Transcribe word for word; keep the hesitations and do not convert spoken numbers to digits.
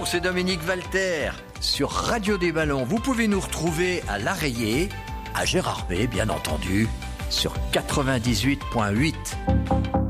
c'est Dominique Walter sur Radio des Ballons. Vous pouvez nous retrouver à l'Arreillé, à Gérardmer, bien entendu, sur quatre-vingt-dix-huit virgule huit.